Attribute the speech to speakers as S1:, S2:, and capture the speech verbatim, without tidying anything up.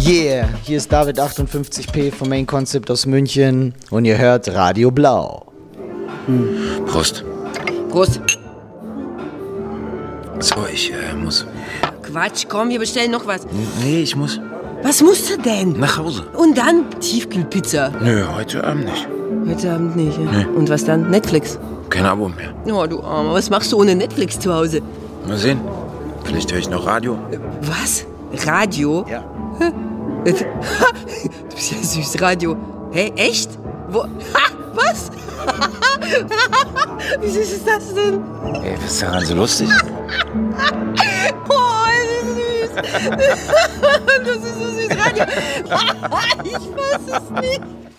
S1: Yeah, hier ist David achtundfünfzig P vom Main Concept aus München und ihr hört Radio Blau.
S2: Hm. Prost.
S3: Prost.
S2: So, ich äh, muss.
S3: Quatsch, komm, wir bestellen noch was.
S2: Nee, ich muss.
S3: Was musst du denn?
S2: Nach Hause.
S3: Und dann Tiefkühlpizza.
S2: Nö, heute Abend nicht.
S3: Heute Abend nicht, ja?
S2: Nee.
S3: Und was dann? Netflix?
S2: Kein Abo mehr.
S3: Oh, du Armer, was machst du ohne Netflix zu Hause?
S2: Mal sehen. Vielleicht höre ich noch Radio.
S3: Was? Radio?
S2: Ja.
S3: Du bist ja süß, Radio. Hä, echt? Wo? Ha, was? Wie süß ist das denn?
S2: Ey, was ist daran so lustig?
S3: Oh, das ist süß. Das ist so süß, Radio. Ich weiß es nicht.